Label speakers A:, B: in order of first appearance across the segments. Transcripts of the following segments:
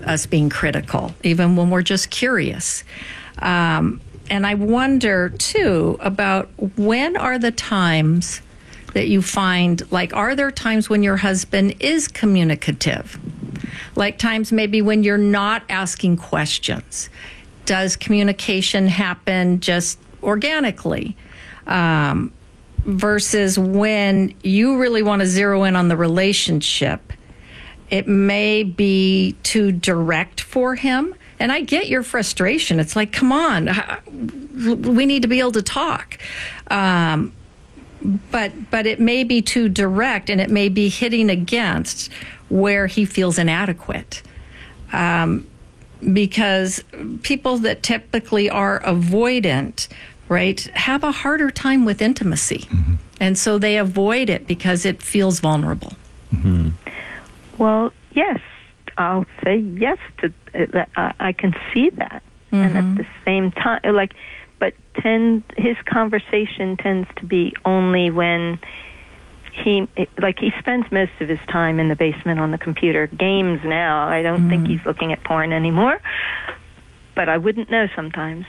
A: us being critical, even when we're just curious. And I wonder, too, about when are the times that you find, like, are there times when your husband is communicative? Like times maybe when you're not asking questions. Does communication happen just organically? Versus when you really want to zero in on the relationship, it may be too direct for him. And I get your frustration. It's like, come on, we need to be able to talk. But it may be too direct, and it may be hitting against where he feels inadequate. Because people that typically are avoidant, right, have a harder time with intimacy. Mm-hmm. And so they avoid it because it feels vulnerable.
B: Mm-hmm.
C: Well, yes, I'll say yes to that. I can see that.
A: Mm-hmm.
C: And at the same time, his conversation tends to be only when he spends most of his time in the basement on the computer. Games now. I don't think he's looking at porn anymore, but I wouldn't know sometimes.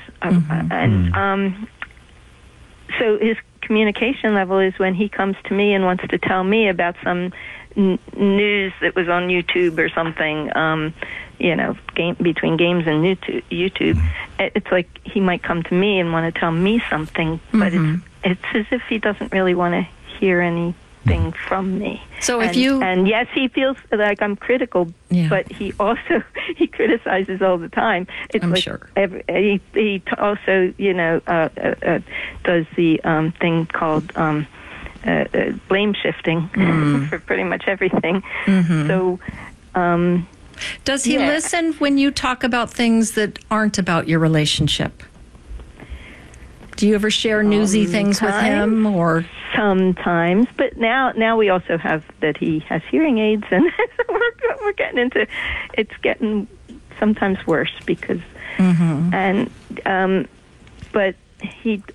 C: So his communication level is when he comes to me and wants to tell me about some news that was on YouTube or something, between games and YouTube. It's like he might come to me and want to tell me something, but it's as if he doesn't really want to hear anything from me.
A: So
C: and yes, he feels like I'm critical,
A: yeah.
C: but he criticizes all the time. It's
A: I'm
C: like
A: sure.
C: He also does the thing called blame shifting for pretty much everything. Mm-hmm. So.
A: Does he listen when you talk about things that aren't about your relationship? Do you ever share newsy things with him, or
C: sometimes? But now we also have that he has hearing aids, and we're getting into it's getting sometimes worse because but he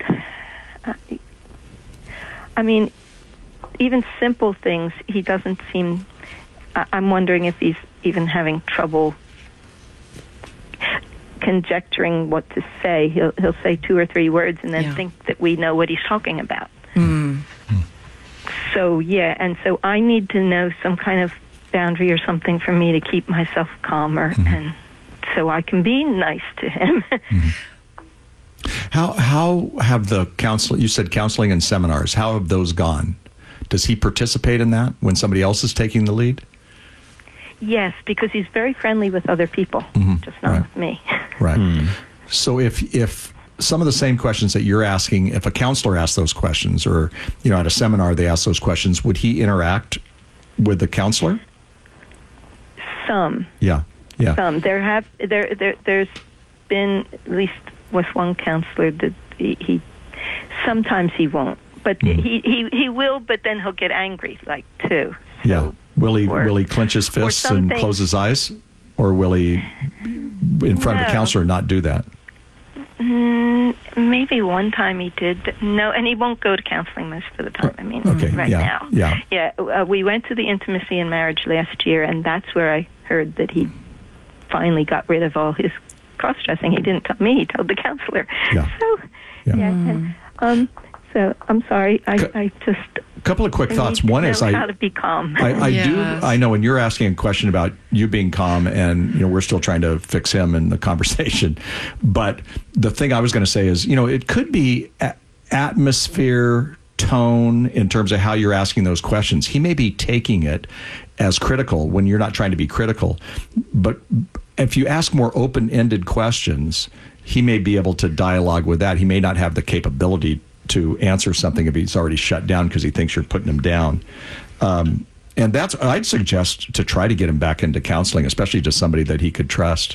C: I mean, even simple things he doesn't seem. I'm wondering if he's even having trouble conjecturing what to say. He'll say 2 or 3 words and then think that we know what he's talking about. So and so I need to know some kind of boundary or something for me to keep myself calmer, and so I can be nice to him.
B: How have the you said counseling and seminars, how have those gone? Does he participate in that when somebody else is taking the lead?
C: Yes, because he's very friendly with other people, just not with me.
B: Right. So if some of the same questions that you're asking, if a counselor asks those questions, or at a seminar they ask those questions, would he interact with the counselor?
C: Some.
B: Yeah.
C: Some. There's been at least with one counselor that he sometimes he won't, but he will, but then he'll get angry too. So,
B: yeah. Will he clench his fists and close his eyes? Or will he, in front of the counselor, not do that?
C: Maybe one time he did. No, and he won't go to counseling most of the time. I mean, now. Yeah. We went to the Intimacy and Marriage last year, and that's where I heard that he finally got rid of all his cross-dressing. He didn't tell me. He told the counselor.
B: Yeah.
C: So, so I'm sorry. I just...
B: A couple of quick thoughts. One is
C: how to be calm.
B: I know when you're asking a question about you being calm, and we're still trying to fix him in the conversation. But the thing I was going to say is, it could be atmosphere, tone in terms of how you're asking those questions. He may be taking it as critical when you're not trying to be critical. But if you ask more open-ended questions, he may be able to dialogue with that. He may not have the capability to answer something if he's already shut down because he thinks you're putting him down. And I'd suggest to try to get him back into counseling, especially just somebody that he could trust.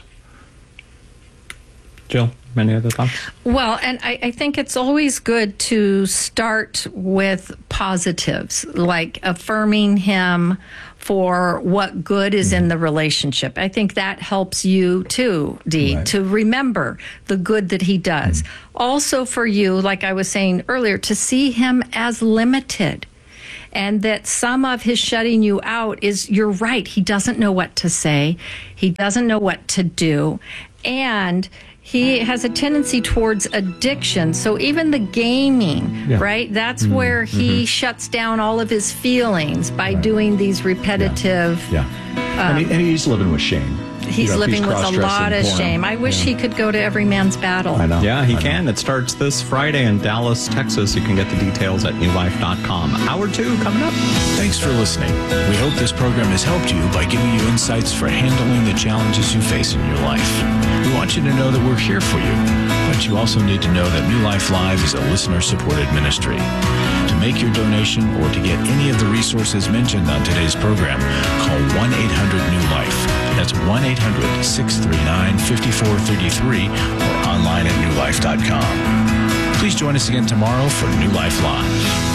D: Jill, any other thoughts?
A: Well, and I think it's always good to start with positives, like affirming him for what good is in the relationship. I think that helps you too, Dee, to remember the good that he does. Also for you, like I was saying earlier, to see him as limited and that some of his shutting you out is, you're right, he doesn't know what to say, he doesn't know what to do, and he has a tendency towards addiction. So even the gaming, right? That's where he shuts down all of his feelings by doing these repetitive.
B: And he's living with shame.
A: He's living with a lot of shame. I wish he could go to every man's battle.
B: I know.
D: Yeah, he can. It starts this Friday in Dallas, Texas. You can get the details at newlife.com. Hour 2 coming up.
E: Thanks for listening. We hope this program has helped you by giving you insights for handling the challenges you face in your life. We want you to know that we're here for you, but you also need to know that New Life Live is a listener-supported ministry. To make your donation or to get any of the resources mentioned on today's program, call 1-800-NEW-LIFE. That's 1-800-639-5433 or online at newlife.com. Please join us again tomorrow for New Life Live.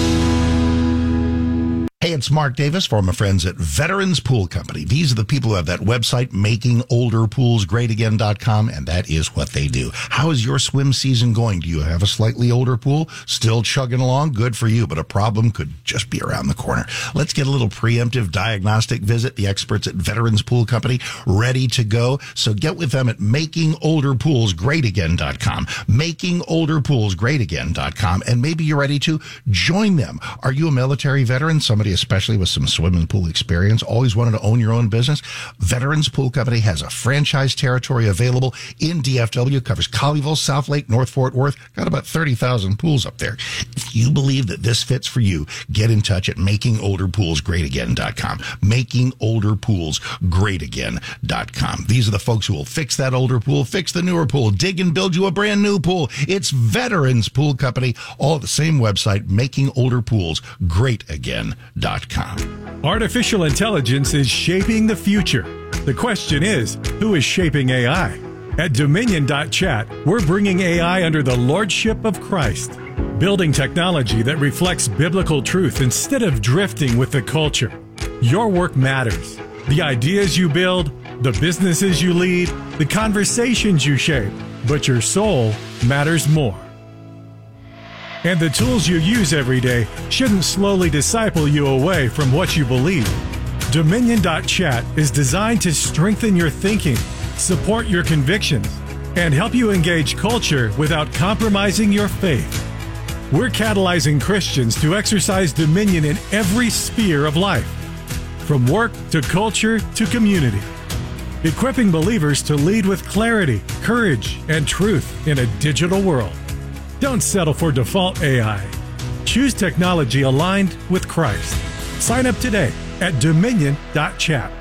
F: Hey, it's Mark Davis for my friends at Veterans Pool Company. These are the people who have that website, makingolderpoolsgreatagain.com, and that is what they do. How is your swim season going? Do you have a slightly older pool? Still chugging along? Good for you, but a problem could just be around the corner. Let's get a little preemptive diagnostic visit. The experts at Veterans Pool Company ready to go. So get with them at makingolderpoolsgreatagain.com, makingolderpoolsgreatagain.com, and maybe you're ready to join them. Are you a military veteran? Somebody especially with some swimming pool experience, always wanted to own your own business? Veterans Pool Company has a franchise territory available in DFW, covers Colleyville, South Lake, North Fort Worth, got about 30,000 pools up there. If you believe that this fits for you, get in touch at makingolderpoolsgreatagain.com, makingolderpoolsgreatagain.com. These are the folks who will fix that older pool, fix the newer pool, dig and build you a brand new pool. It's Veterans Pool Company, all at the same website, makingolderpoolsgreatagain.com.
G: Artificial intelligence is shaping the future. The question is, who is shaping AI? At Dominion.chat, we're bringing AI under the lordship of Christ, building technology that reflects biblical truth instead of drifting with the culture. Your work matters. The ideas you build, the businesses you lead, the conversations you shape, but your soul matters more. And the tools you use every day shouldn't slowly disciple you away from what you believe. Dominion.chat is designed to strengthen your thinking, support your convictions, and help you engage culture without compromising your faith. We're catalyzing Christians to exercise dominion in every sphere of life, from work to culture to community, equipping believers to lead with clarity, courage, and truth in a digital world. Don't settle for default AI. Choose technology aligned with Christ. Sign up today at Dominion.chat.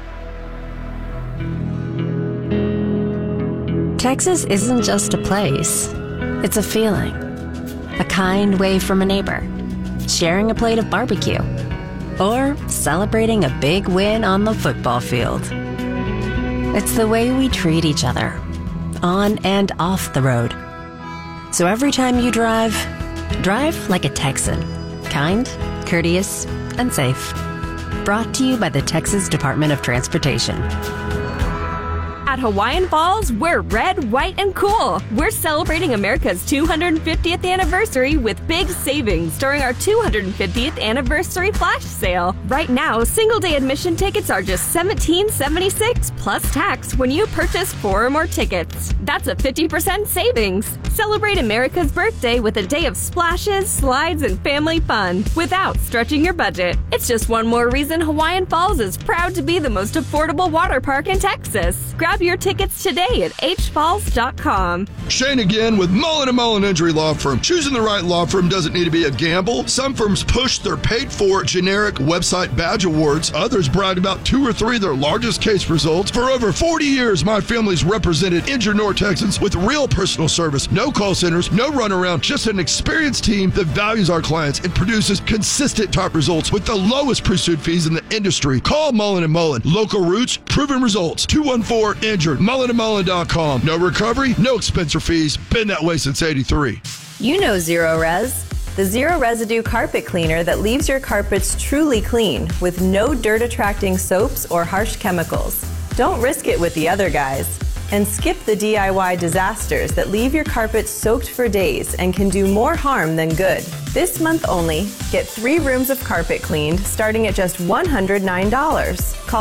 H: Texas isn't just a place. It's a feeling. A kind wave from a neighbor. Sharing a plate of barbecue. Or celebrating a big win on the football field. It's the way we treat each other, on and off the road. So every time you drive like a Texan. Kind, courteous, and safe. Brought to you by the Texas Department of Transportation.
I: At Hawaiian Falls, we're red, white, and cool. We're celebrating America's 250th anniversary with big savings during our 250th anniversary flash sale. Right now, single-day admission tickets are just $17.76 plus tax when you purchase 4 or more tickets. That's a 50% savings. Celebrate America's birthday with a day of splashes, slides, and family fun without stretching your budget. It's just one more reason Hawaiian Falls is proud to be the most affordable water park in Texas. Grab your tickets today at hfalls.com.
J: Shane again with Mullen & Mullen Injury Law Firm. Choosing the right law firm doesn't need to be a gamble. Some firms push their paid-for generic website badge awards. Others brag about 2 or 3 of their largest case results. For over 40 years, my family's represented injured North Texans with real personal service. No call centers, no runaround, just an experienced team that values our clients and produces consistent top results with the lowest pursuit fees in the industry. Call Mullen & Mullen. Local roots, proven results. 214-INJURED. MullenandMullen.com. No recovery, no expense or fees. Been that way since '83.
K: You know Zero Res, the zero residue carpet cleaner that leaves your carpets truly clean with no dirt attracting soaps or harsh chemicals. Don't risk it with the other guys. And skip the DIY disasters that leave your carpet soaked for days and can do more harm than good. This month only, get 3 rooms of carpet cleaned starting at just $109. Call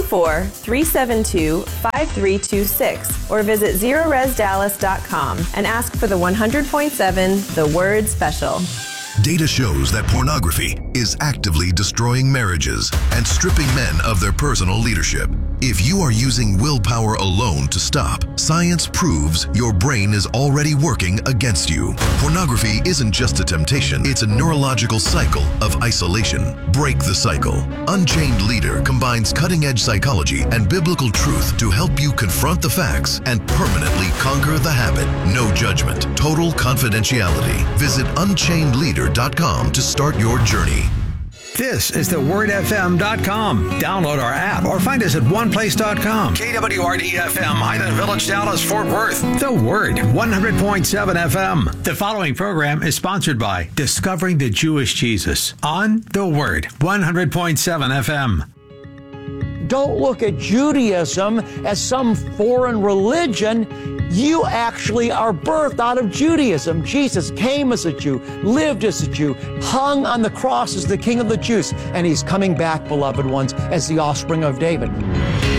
K: 214-372-5326 or visit ZeroResDallas.com and ask for the 100.7 The Word Special.
L: Data shows that pornography is actively destroying marriages and stripping men of their personal leadership. If you are using willpower alone to stop, science proves your brain is already working against you. Pornography isn't just a temptation, it's a neurological cycle of isolation. Break the cycle. Unchained Leader combines cutting-edge psychology and biblical truth to help you confront the facts and permanently conquer the habit. No judgment, total confidentiality. Visit unchainedleader.com to start your journey.
M: This is thewordfm.com. Download our app or find us at oneplace.com. KWRD-FM, Highland Village, Dallas, Fort Worth. The Word, 100.7 FM. The following program is sponsored by Discovering the Jewish Jesus on The Word, 100.7 FM.
N: Don't look at Judaism as some foreign religion. You actually are birthed out of Judaism. Jesus came as a Jew, lived as a Jew, hung on the cross as the King of the Jews, and he's coming back, beloved ones, as the offspring of David.